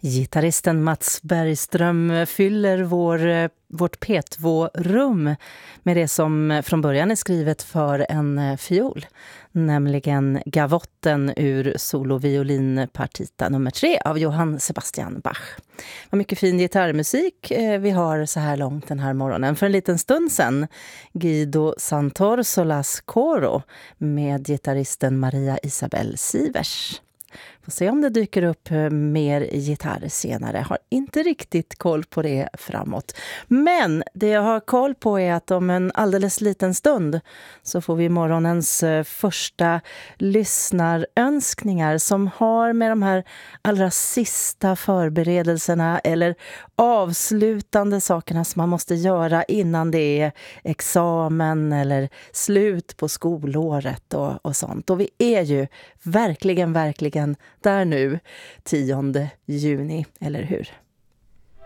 Gitarristen Mats Bergström fyller vårt P2-rum med det som från början är skrivet för en fiol, nämligen Gavotten ur soloviolinpartita nummer 3 av Johann Sebastian Bach. Vad mycket fin gitarrmusik vi har så här långt den här morgonen. För en liten stund sedan Guido Santorsolas Coro med gitarristen Maria Isabel Sivers. Får se om det dyker upp mer gitarr senare. Har inte riktigt koll på det framåt. Men det jag har koll på är att om en alldeles liten stund så får vi morgonens första lyssnarönskningar som har med de här allra sista förberedelserna eller avslutande sakerna som man måste göra innan det är examen eller slut på skolåret och sånt. Och vi är ju verkligen där nu 10 juni, eller hur?